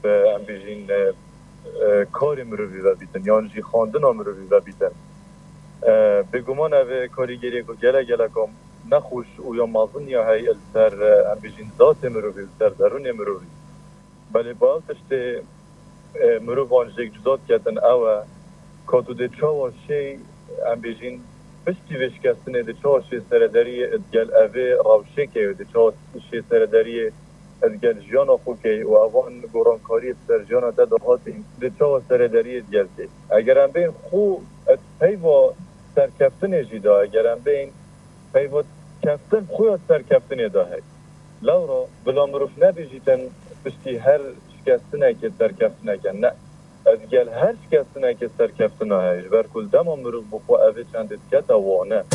ام بیجین کاری مروی و بیتن یان جی خواندن مروی و بیتن بگمان اوه کاریگری که گله کم نخوش و یا مازن یا هی سر ام بیجین ذات مروی سر درون مروی بله باید تشت مروی وانجیک جزاد کتن اوه کاتو ده چاوا شی ام بیجین پشتی وشکستنه ده چاوا شی سرداری ادگل اوه راوشه که ده چاوا شی سرداری ادگل جانا خوکی و اوان گورانکاری سر جانا ده دهاتیم ده چاوا سرداری ادگل که اگر هم بین خو پیوا سرکفتنه جیدا اگر هم بین پیوا کفتن خوی سرکفتنه ده هی لورا بلا مروف نبیجیتن پشتی هر شکستنه که سرکفتنه کن نه ادگل هر شکستنه که سرکفتنه هیش بر کل دما مروف بخوا اوه چندت کتا وانه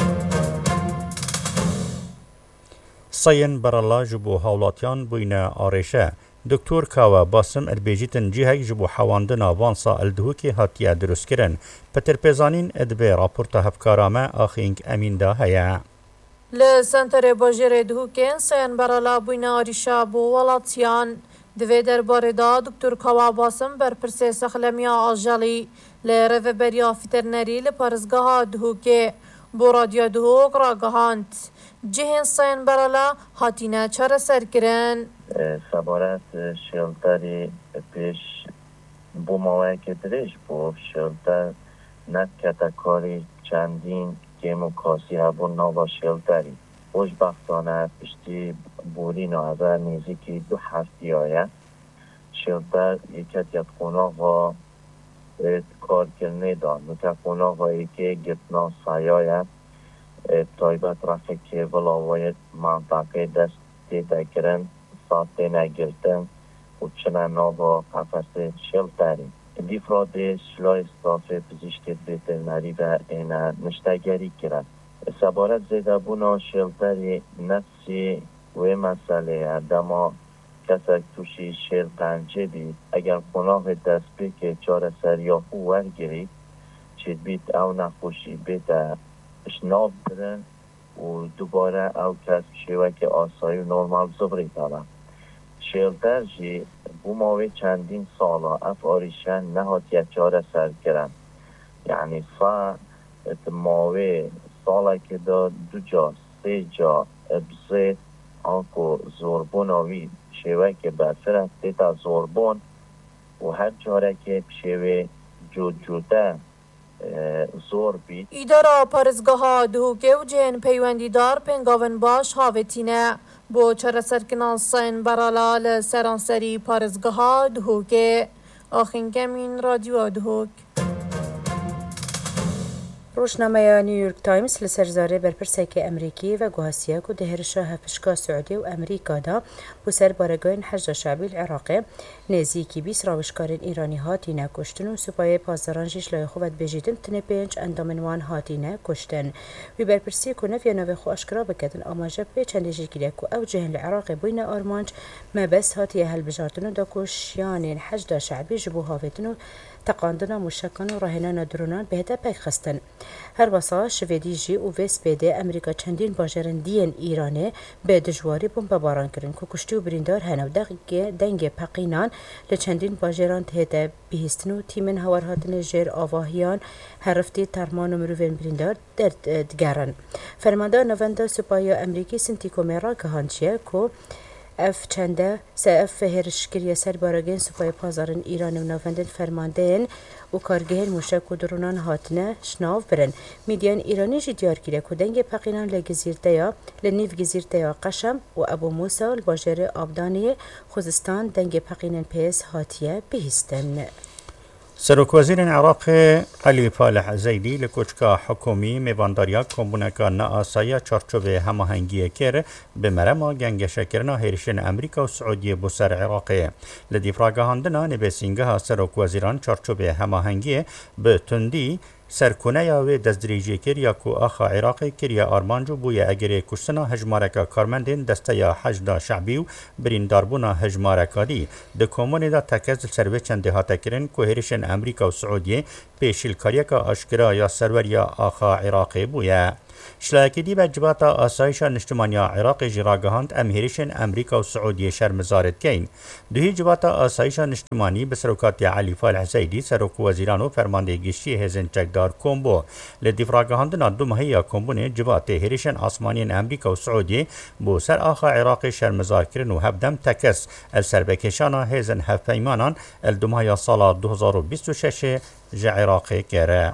سین برالله جبو هاولاتیان بوینه آریشه دکتور کاوا باسم اربیجیتن جیهک جبو حواندن وانسا الدهوکی هاتیه دروست کرن پتر پیزانین ادبه راپورتا هفکارامه آخینگ امین ده هیا لسنتر باجر دهوکین سین برالا بوینه آریشه بو ولاتیان دوی درباره دا دکتور کاوا باسم بر پرسه سخلمیا آجالی لرو بریا فیترنری لپارزگاه دهوکی بو رادیو دهوک را گهاند جهن سین برالا هاتینه چرا سر کرن سبارت شلتری پیش بو موقع که درش بو شلتر نکتا کاری چندین گیم کاسی هبون نوا شلتری خوشبختانه پشتی بورین و عبر نیزی 2 هفته آیه شلتر یکت یاد قناغ و کار کرنه دان نکت قناغ و یکی گتنا سایه تایبت رفت که ولاوی منطقه دست دیده کرن ساته نگرتن و چنه ناوا قفص شلتری دیفراد شلای استاف پزشک وترنری و اینه نشتگری کرد سبارت زیده بونا شلتری نفسی و مسئله دما کسک توشی شل پنجه بید اگر قناغ دست بی که چار سریافو ورگیرید چید بید او نخوشی بیده اشناب برن و دوباره او کس شیوه که آسایی و نورمال زبری دارن شلتر جی بو ماوی چندین سالا اف آریشن نهات یک چاره سر کرن یعنی ماوی سالا که دا 2 جا 3 جا ابزید آنکو زوربون آوید شیوه که برفرست دیتا زوربون و هر چاره که شیوه جوده زور بید ایدارا پارزگاه دهوکه و جهن پیوندیدار پنگاون باش هاوتینه بو چرا سرکنان سین برالا لسرانسری پارزگاه دهوکه آخین کمین رادیو دهوک روشنامه نیویورک تایمز لسرزاره برپرسک امریکی و گوهاسیه که دهرشا هفشکا سعودی و امریکا دا بو سر بارگاین حجد شعبی العراق نزیکی 20 راوشکارین ایرانی هاتینه کشتن و سپای پازداران جیش لای خوبت بجیدن تنه 5 اندامنوان هاتینه کشتن وی برپرسی که نفیا نوی خو اشکرا بکتن آماجه به چند جیگیره که او جهن العراق بوین آرمانج ما بس هاتیه هل بجارتن دا کشیانین حجد شعبی جبو هاوتن و تقاندنا مشکن و راهنان درونان بهده پیک خستن هر واسه شویدی جی و ویس بیده امریکا چندین باجرن دین ایرانه به دجواری بمب باران کرن که کشتی و بریندار هنو دنگ پقینان لچندین باجران تهده بیهستن و تیمن هور هاتن جیر آواهیان هر رفتی ترمان و مروفین بریندار دگرن فرماندار نوانده سپاهی امریکی سنتی کومیرا که هانچیه که اف چنده سه هرشکری سر بارگین سپای پازارن ایران و نوندن فرماندهن و کارگهن موشک و درونان هاتنه شناو برن میدیان ایرانی جی دیار کره که دنگ پقینان لگزیرده یا لنیف گزیرده یا قشم و ابو موسى الباجر آبدانی خوزستان دنگ پقینان پیس هاتیه بهستن سروک وزیر عراق علی فالح زیدی لکوچکا حکومی میوانداریا کمبونکا نآسایا چارچوب هماهنگی کر به مرما گنگش کرنا هیرشن امریکا و سعودی بسر عراقه لدیفراگاهاندنا نبسینگها سروک وزیران چارچوب هماهنگی به تندی سرکونه یا و دزدریجی کریا کو آخا عراقی کریا آرمانجو بویا اگری کشتنا هجمارکا کارمندین دسته یا حجدا شعبی و برین داربونا هجمارکا دی ده کومونی دا تکز سروی چنده ها تکرین که هریشن امریکا و سعودیه پیشیل کاریکا اشکرا یا سرور یا آخا عراقی بویا شلایکی دی بجبات آسایش نشتمانیا عراق جراگهاند ام هیرشن امریکا و سعودی شرمزارت کین دوهی جبات آسایش نشتمانی به سروکات علی فالح زیدی سروک وزیران و فرماندهگیشتی هزن چکدار کومبو لدیفراگهاندنا دو مهیا کومبونه جبات هیرشن آسمانین امریکا و سعودی بو سر آخا عراق شرمزار کرن و هبدم تکس السربکشانا هزن هفپیمانان الدمهیا سال 2026 عراق كره.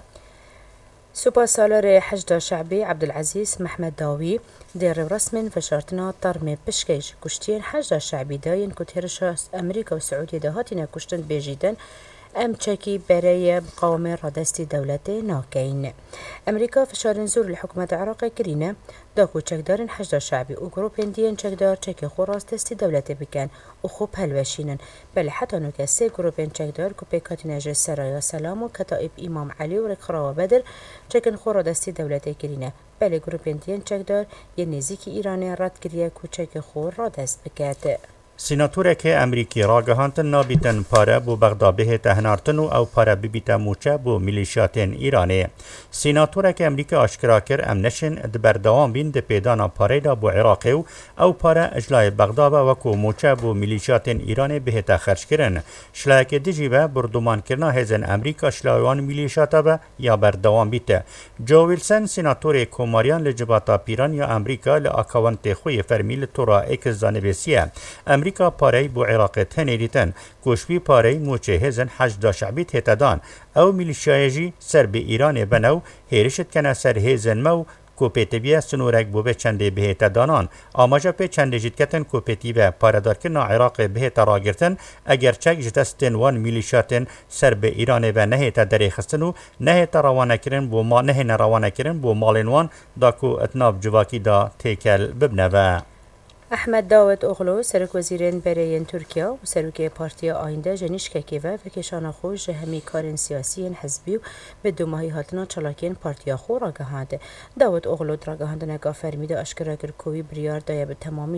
سوبر سالار حشد شعبي عبد العزيز محمد داوي دير رسم فشارتنا طرمي بشكيش كشتين حشد شعبي داين كتهرشا أمريكا وسعودية دهاتنا كشتن بيجيدن ام تشكي برای مقاومه رادستی دولت ناکین. امریکا فشار زور الحکومت عراق کرینه داکو چکدارن حشد شعبی و گروپین دیان چکدار چک خوراست دستی دولت بکن و خوب هلوشینن بل حتی نوکه سه گروپین چکدار کپیکات نجر سرایا سلام و کتائب امام علی و رکخرا و بدر چکن خورا دستی دولت کرینه بل گروپین دیان چکدار یه نزیکی ایرانی رد کریه کو چک خور رادست بکد. سیناتورک امریکی راگهاندن نابیتن پاره بو بغداد تهنارتن او پاره ببیتا موچه بو میلیشیاتین ایرانی. سیناتورک امریکا اشکرا کر ام نشن دبردوام بین د پیدانا پاره دا بو عراقی او پاره اجلای بغداد وکو موچه بو میلیشیاتین ایرانی بهتا خرج کرن. شلایک دیجیبه بردومان کرنا هزن امریکا شلایوان میلیشیاتا با یا بردوام بیته. جو ویلسن سیناتور کوماریان لجباتا پیران یا امریکا لاکاونت خوی فرمیل تورا اکس زانبسیه. امریکا پاره بو عراق تنیریتن کوشبی پاره موچه هزن حشد شعبی تهتدان او میلیشیاجی سر به ایران بنو هیرشت کنه سر هزن مو کوپیتیبیه سنورک بو به چنده بهت دانان آماجا په چنده جدکتن کوپیتیبه پاردار کرنا عراق بهت راگرتن اگر چک جتستن وان میلیشیاتن سر به ایران و نهیت دریخستن و نهیت روانه کرن بو ما نه روانه کرن بو مالنوان داکو اتناب جواکی دا تیکل ببنوه. احمد داود اغلو سرک وزیرین برای ترکیه و سرک پارتی آینده جنیش ککیوه و کشان خوش همی کارن سیاسی حزبی و به دو ماهی هاتنا چلاکین پارتی خو را گهانده. داود اغلو را گهانده نگاه فرمیده اشکرا کرکوی بریار دایا به تمامی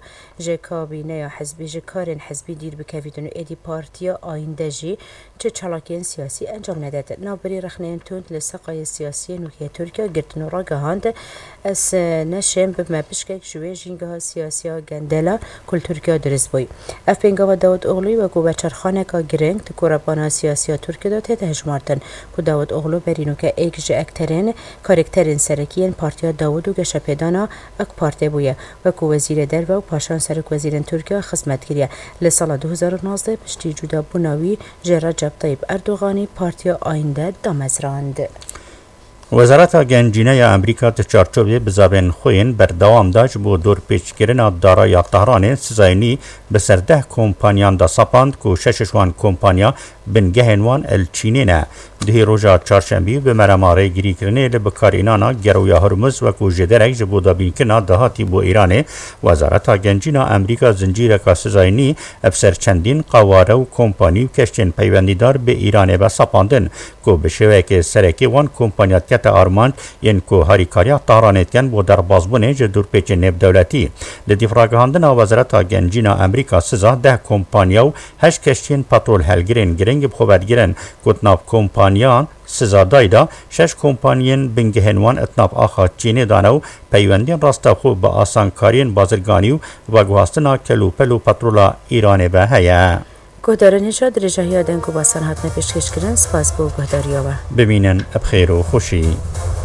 جکابینه یا حزبی جکارن حزبی دیر بکویدن ایدی پارتی آینده جی چه چلاکین سیاسی انجام ندهد. نابری رخنین توند لسقای سیاسی نوکیه ترکیه گرتنو را گهانده از نشم به مبشکک شوی جینگاه سیاسیا گندلا کل ترکیه درست بوی. افپینگا داود اغلوی و گو بچرخانه که گرنگ تکوربانا سیاسیا ترکیه دا تیت هجمارتن که داود اغلو برینو که ایک جه اکترین کارکترین سرکیین پارتیا داود و گشپیدانا اک پارتی بویه و گو وزیر در و پاشان سرک وزیرین ترکیه خدمت کریه. لسال 2019 پشتی جودا بوناوی رجب طیب اردوغانی پارتیا آینده دامزراند. وزارت گنجینه امریکا تچارچوبی بزابن خوین بردوام داشت بو دور پیچ کردن دارای طهران سزاینی به سر 10 کمپانیان دا سپاند کو 6 کمپانیا بنگهنوان الچینینه ده روزا چهارشنبه به مرماره گیری کردن لبکارینانا گرویا هرمز و کو جدرک جبو دا بینکنا دهاتی بو ایران. وزارت گنجینه امریکا زنجیره کا سزاینی افسر چندین قواره و کمپانی و کشتین پیوندیدار به ایران با سپاندن کو بشوه که سرکی وان کمپانیات آرماند ین کو هریکاریا طهرانیتکن بو در بازبونه جدور پیچ نب دولتی لدیفراگهاندن وزارت گنجینا امریکا سزا 10 کمپانیا و 8 کشتین پترول هلگرین گرنگ بخوبتگیرن کتناب کمپانیان سزا دایدا 6 کمپانیین بنگهنوان اتناب آخا چینی دانو پیوندین راستا خوب با آسانکارین بازرگانی و گواستنا کلوپل و پترولا ایران به هیا. گهدارن هجا درجه هیادن که باسان هات نپیشکش کرن سپاس بو گهداریاوه ببینن بخیر و خوشی.